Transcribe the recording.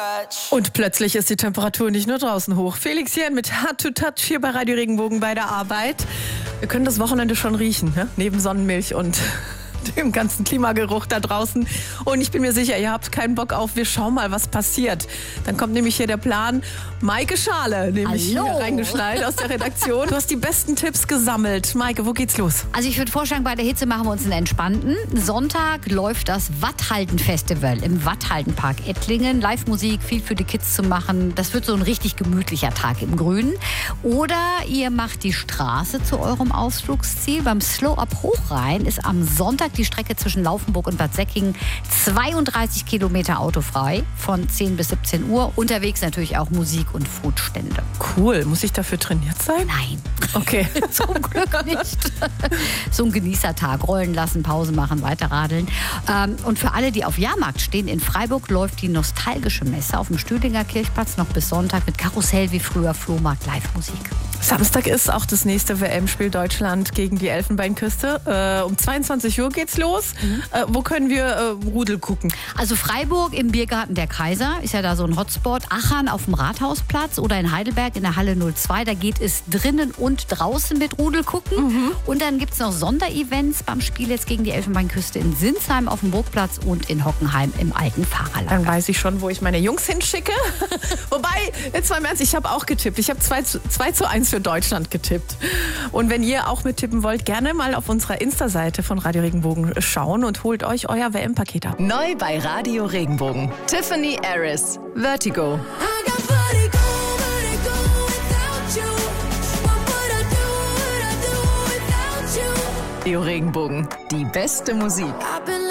Und plötzlich ist die Temperatur nicht nur draußen hoch. Felix Jähn mit Hard to Touch hier bei Radio Regenbogen bei der Arbeit. Wir können das Wochenende schon riechen, ne? Neben Sonnenmilch und dem ganzen Klimageruch da draußen. Und ich bin mir sicher, ihr habt keinen Bock auf, wir schauen mal, was passiert. Dann kommt nämlich hier der Plan. Maike Schale, nämlich hier reingeschneit aus der Redaktion. Du hast die besten Tipps gesammelt. Maike, wo geht's los? Also ich würde vorschlagen, bei der Hitze machen wir uns einen entspannten. Sonntag läuft das Watthalten-Festival im Watthalten-Park Ettlingen. Live-Musik, viel für die Kids zu machen. Das wird so ein richtig gemütlicher Tag im Grünen. Oder ihr macht die Straße zu eurem Ausflugsziel. Beim Slow-Up Hochrhein ist am Sonntag die Strecke zwischen Laufenburg und Bad Säckingen 32 Kilometer autofrei von 10 bis 17 Uhr. Unterwegs natürlich auch Musik und Foodstände. Cool. Muss ich dafür trainiert sein? Nein. Okay. Zum Glück nicht. So ein Genießertag. Rollen lassen, Pause machen, weiterradeln. Und für alle, die auf Jahrmarkt stehen, in Freiburg läuft die nostalgische Messe auf dem Stühlinger Kirchplatz noch bis Sonntag mit Karussell wie früher, Flohmarkt, Live-Musik. Samstag ist auch das nächste WM-Spiel Deutschland gegen die Elfenbeinküste. Um 22 Uhr geht's los. Wo können wir Rudel gucken? Also Freiburg im Biergarten der Kaiser, ist ja da so ein Hotspot. Aachen auf dem Rathausplatz oder in Heidelberg in der Halle 02. Da geht es drinnen und draußen mit Rudel gucken. Und dann gibt es noch Sonderevents beim Spiel jetzt gegen die Elfenbeinküste in Sinsheim auf dem Burgplatz und in Hockenheim im alten Fahrerlager. Dann weiß ich schon, wo ich meine Jungs hinschicke. Wobei, jetzt mal im Ernst, ich habe auch getippt. Ich habe 2:1 für Deutschland getippt. Und wenn ihr auch mittippen wollt, gerne mal auf unserer Insta-Seite von Radio Regenbogen schauen und holt euch euer WM-Paket ab. Neu bei Radio Regenbogen. Tiffany Harris, Vertigo. Radio Regenbogen, die beste Musik.